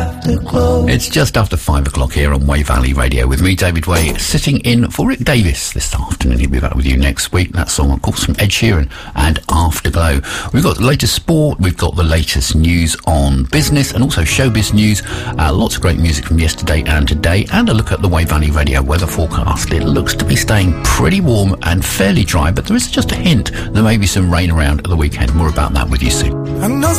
Afterglow. It's just after 5 o'clock here on Way Valley Radio with me, David Way, sitting in for Rick Davis this afternoon. He'll be back with you next week. That song, of course, from Ed Sheeran and Afterglow. We've got the latest sport, we've got the latest news on business and also showbiz news. Lots of great music from yesterday and today, and a look at the Way Valley Radio weather forecast. It looks to be staying pretty warm and fairly dry, but there is just a hint there may be some rain around at the weekend. More about that with you soon.